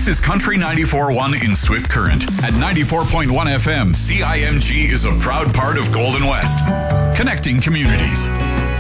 This is Country 94.1 in Swift Current. At 94.1 FM, CIMG is a proud part of Golden West, connecting communities.